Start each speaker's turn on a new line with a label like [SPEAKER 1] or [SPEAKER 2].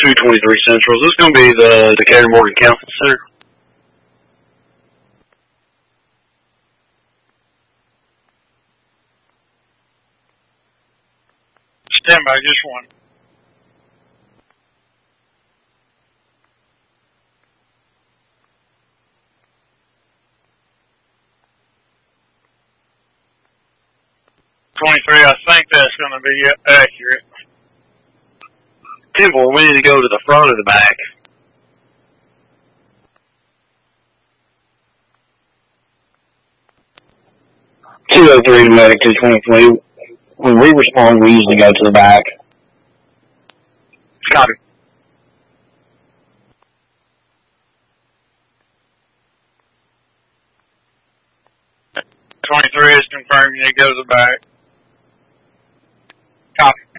[SPEAKER 1] 223 Central. Is this going to be the Decatur Morgan Counseling Center?
[SPEAKER 2] Stand by, just one. I think that's going to be accurate.
[SPEAKER 1] Temple, we need to go to the front or the back.
[SPEAKER 3] (203 to Medic 223). When we respond, we usually go to the back.
[SPEAKER 1] Copy.
[SPEAKER 2] .23 is confirmed. You go to the back. Copy.